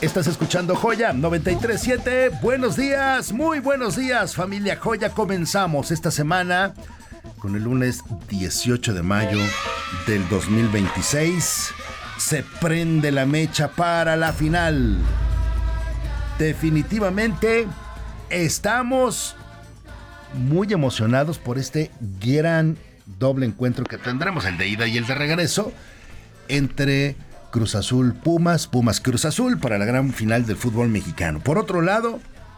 Estás escuchando Joya 93.7. Buenos días, muy buenos días, familia Joya. Comenzamos esta semana con el lunes 18 de mayo del 2026. Se prende la mecha para la final. Definitivamente estamos muy emocionados por este gran doble encuentro que tendremos, el de ida y el de regreso, entre Cruz Azul Pumas, Pumas Cruz Azul, para la gran final del fútbol mexicano. Por otro lado,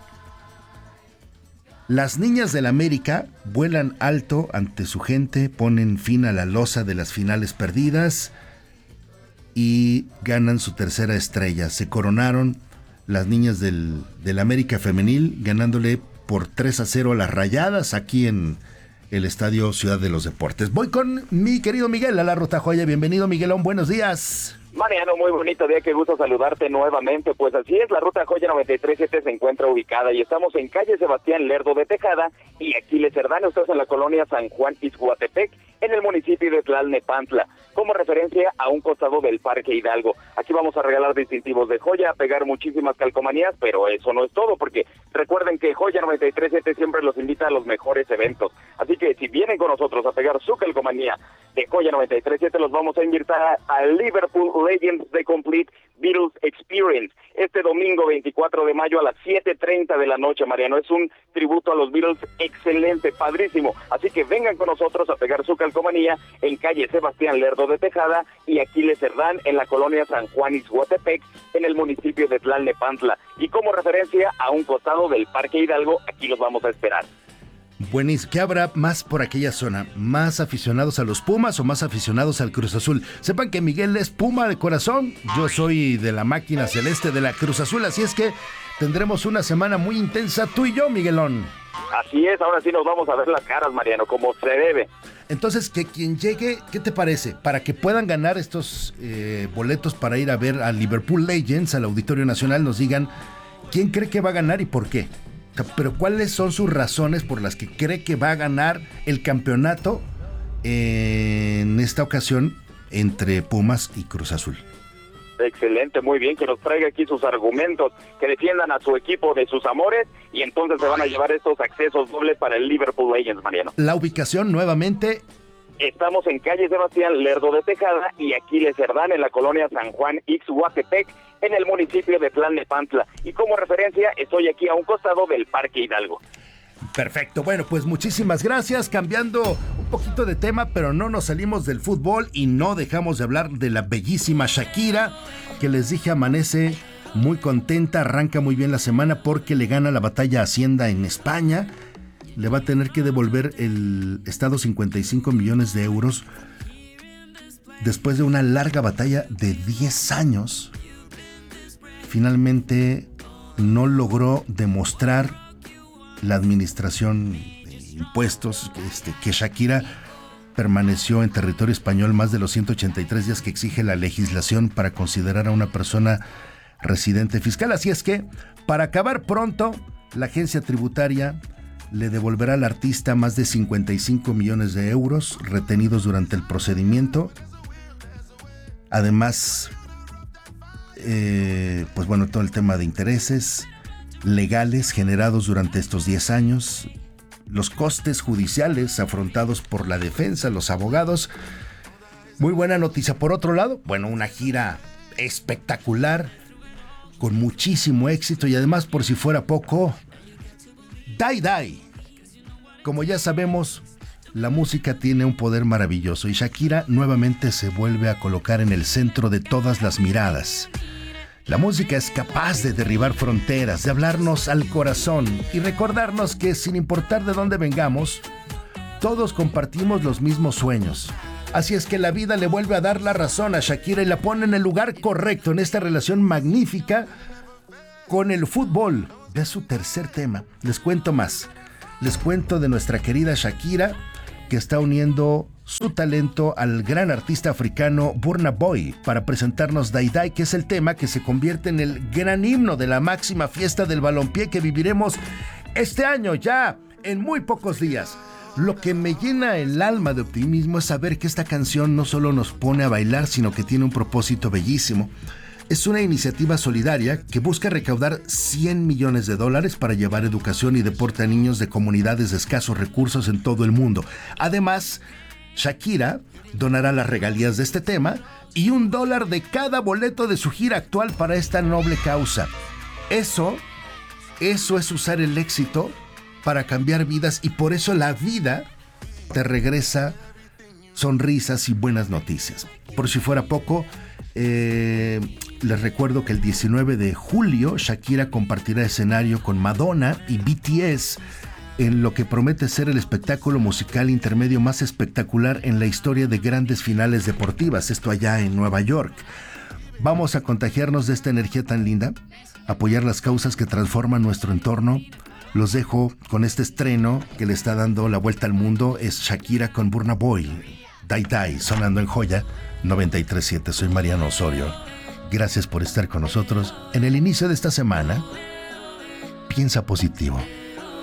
las niñas del América vuelan alto ante su gente, ponen fin a la losa de las finales perdidas y ganan su tercera estrella. Se coronaron las niñas del América femenil, ganándole por 3-0 a las Rayadas aquí en el Estadio Ciudad de los Deportes. Voy con mi querido Miguel a la Ruta Joya. Bienvenido, Miguelón, buenos días. Mariano, muy bonito día, qué gusto saludarte nuevamente. Pues así es, la Ruta Joya 93.7 se encuentra ubicada y estamos en calle Sebastián Lerdo de Tejada y Aquiles Cerdán. Estás en la colonia San Juan Ixhuatepec, en el municipio de Tlalnepantla, como referencia a un costado del Parque Hidalgo. Aquí vamos a regalar distintivos de Joya, a pegar muchísimas calcomanías, pero eso no es todo, porque recuerden que Joya 93.7 siempre los invita a los mejores eventos. Así que si vienen con nosotros a pegar su calcomanía de Joya 93.7, los vamos a invitar al Liverpool Legends The Complete Beatles Experience, este domingo 24 de mayo a las 7:30 de la noche, Mariano. Es un tributo a los Beatles excelente, padrísimo. Así que vengan con nosotros a pegar su calcomanía en calle Sebastián Lerdo de Tejada y Aquiles Cerdán, en la colonia San Juan Ixhuatepec, en el municipio de Tlalnepantla. Y como referencia a un costado del Parque Hidalgo, aquí los vamos a esperar. Buenísimo. ¿Qué habrá más por aquella zona? ¿Más aficionados a los Pumas o más aficionados al Cruz Azul? Sepan que Miguel es Puma de corazón, yo soy de la máquina celeste de la Cruz Azul, así es que tendremos una semana muy intensa tú y yo, Miguelón. Así es, ahora sí nos vamos a ver las caras, Mariano, como se debe. Entonces, que quien llegue, ¿qué te parece? Para que puedan ganar estos boletos para ir a ver a Liverpool Legends, al Auditorio Nacional, nos digan quién cree que va a ganar y por qué. Pero ¿cuáles son sus razones por las que cree que va a ganar el campeonato en esta ocasión entre Pumas y Cruz Azul? Excelente, muy bien, que nos traiga aquí sus argumentos, que defiendan a su equipo de sus amores y entonces se van a llevar estos accesos dobles para el Liverpool Legends, Mariano. La ubicación nuevamente. Estamos en calle Sebastián Lerdo de Tejada y Aquiles Cerdán, en la colonia San Juan Ixhuatepec, en el municipio de Tlalnepantla. Y como referencia, estoy aquí a un costado del Parque Hidalgo. Perfecto, bueno, pues muchísimas gracias. Cambiando un poquito de tema, pero no nos salimos del fútbol y no dejamos de hablar de la bellísima Shakira, que les dije amanece muy contenta, arranca muy bien la semana porque le gana la batalla a Hacienda en España. Le va a tener que devolver el Estado 55 millones de euros después de una larga batalla de 10 años. Finalmente no logró demostrar la administración de impuestos que Shakira permaneció en territorio español más de los 183 días que exige la legislación para considerar a una persona residente fiscal. Así es que, para acabar pronto, la agencia tributaria le devolverá al artista más de 55 millones de euros retenidos durante el procedimiento. Además, pues bueno, todo el tema de intereses legales generados durante estos 10 años, los costes judiciales afrontados por la defensa, los abogados. Muy buena noticia. Por otro lado, bueno, una gira espectacular, con muchísimo éxito y además, por si fuera poco, Die Die. Como ya sabemos, la música tiene un poder maravilloso y Shakira nuevamente se vuelve a colocar en el centro de todas las miradas. La música es capaz de derribar fronteras, de hablarnos al corazón y recordarnos que sin importar de dónde vengamos, todos compartimos los mismos sueños. Así es que la vida le vuelve a dar la razón a Shakira y la pone en el lugar correcto en esta relación magnífica con el fútbol. Ve su tercer tema. Les cuento más. Les cuento de nuestra querida Shakira, que está uniendo su talento al gran artista africano Burna Boy para presentarnos Die Die, que es el tema que se convierte en el gran himno de la máxima fiesta del balompié que viviremos este año ya en muy pocos días. Lo que me llena el alma de optimismo es saber que esta canción no solo nos pone a bailar, sino que tiene un propósito bellísimo. Es una iniciativa solidaria que busca recaudar $100 millones para llevar educación y deporte a niños de comunidades de escasos recursos en todo el mundo. Además, Shakira donará las regalías de este tema y $1 de cada boleto de su gira actual para esta noble causa. Eso es usar el éxito para cambiar vidas, y por eso la vida te regresa sonrisas y buenas noticias. Por si fuera poco, les recuerdo que el 19 de julio Shakira compartirá escenario con Madonna y BTS en lo que promete ser el espectáculo musical intermedio más espectacular en la historia de grandes finales deportivas, esto allá en Nueva York. Vamos a contagiarnos de esta energía tan linda, apoyar las causas que transforman nuestro entorno. Los dejo con este estreno que le está dando la vuelta al mundo, es Shakira con Burna Boy, Die Die, sonando en Joya 93.7. Soy Mariano Osorio. Gracias por estar con nosotros en el inicio de esta semana. Piensa positivo.